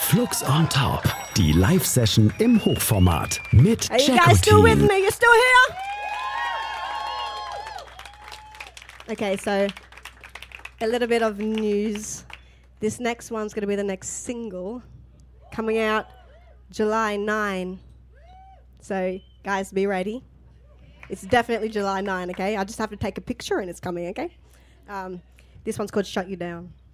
Flux on Top, die Live-Session im Hochformat mit Are you guys still with me? You're still here? Okay, so a little bit of news. This next one's going to be the next single coming out July 9. So, guys, be ready. It's definitely July 9, okay? I just have to take a picture and it's coming, okay? This one's called Shut You Down.